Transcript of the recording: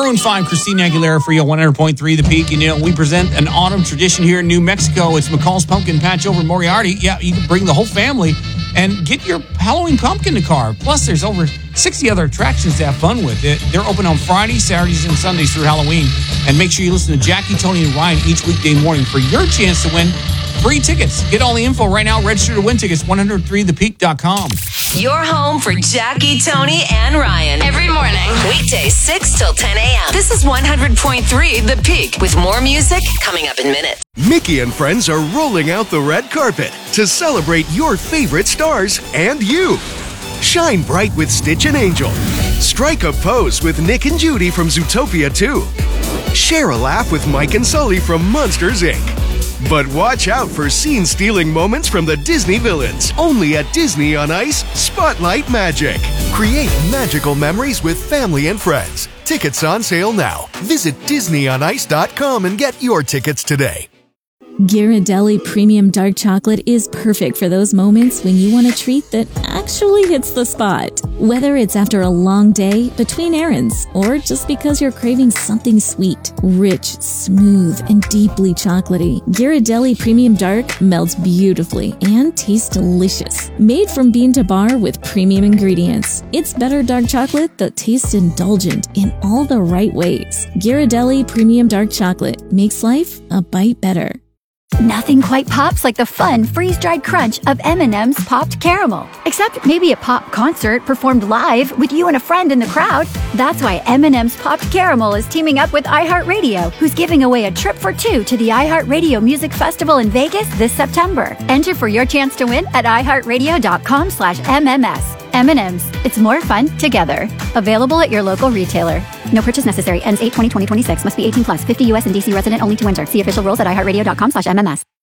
Maroon 5, Christina Aguilera for you, 100.3 The Peak. And, we present an autumn tradition here in New Mexico. It's McCall's Pumpkin Patch over in Moriarty. Yeah, you can bring the whole family and get your Halloween pumpkin in the car. Plus, there's over 60 other attractions to have fun with. They're open on Fridays, Saturdays, and Sundays through Halloween. And make sure you listen to Jackie, Tony, and Ryan each weekday morning for your chance to win free tickets. Get all the info right now. Register to win tickets, 103thepeak.com. Your home for Jackie, Tony, and Ryan. Every morning, weekdays 6 till 10 a.m. This is 100.3 The Peak with more music coming up in minutes. Mickey and friends are rolling out the red carpet to celebrate your favorite stars and you. Shine bright with Stitch and Angel. Strike a pose with Nick and Judy from Zootopia 2. Share a laugh with Mike and Sully from Monsters, Inc. But watch out for scene-stealing moments from the Disney villains. Only at Disney on Ice Spotlight Magic. Create magical memories with family and friends. Tickets on sale now. Visit DisneyOnIce.com and get your tickets today. Ghirardelli Premium Dark Chocolate is perfect for those moments when you want a treat that actually hits the spot. Whether it's after a long day, between errands, or just because you're craving something sweet, rich, smooth, and deeply chocolatey, Ghirardelli Premium Dark melts beautifully and tastes delicious. Made from bean to bar with premium ingredients, it's better dark chocolate that tastes indulgent in all the right ways. Ghirardelli Premium Dark Chocolate makes life a bite better. Nothing quite pops like the fun, freeze-dried crunch of M&M's Popped Caramel. Except maybe a pop concert performed live with you and a friend in the crowd. That's why M&M's Popped Caramel is teaming up with iHeartRadio, who's giving away a trip for two to the iHeartRadio Music Festival in Vegas this September. Enter for your chance to win at iHeartRadio.com/MMS. M&M's. It's more fun together. Available at your local retailer. No purchase necessary. Ends 8/20/2026. Must be 18 plus. 50 US and DC resident only to enter. See official rules at iHeartRadio.com/MMS.